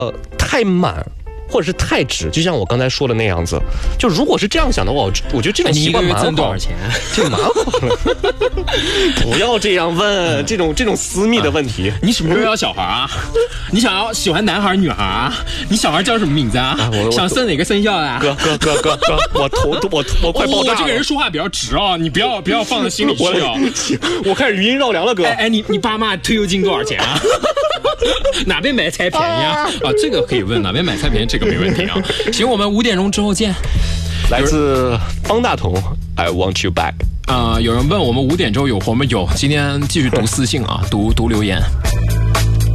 太满。或者是太直，就像我刚才说的那样子。就如果是这样想的话，我觉得这种习惯蛮好。 你一个月挣多少钱？ 这蛮好的。不要这样问这种私密的问题。 你什么时候要小孩啊？你想要喜欢男孩女孩啊？你小孩叫什么名字啊？想生哪个生肖啊？ 哥，我快爆炸了。 我这个人说话比较直哦，你不要放在心里去哦。 我开始余音绕梁了，哥。 你爸妈退休金多少钱啊？哪边买菜便宜啊？这个可以问，哪边买菜便宜，这个没问题啊。行，我们5点钟之后见。 来自方大同 ，I want you back。 有人问我们5点钟有活吗？有，今天继续读私信啊，读留言。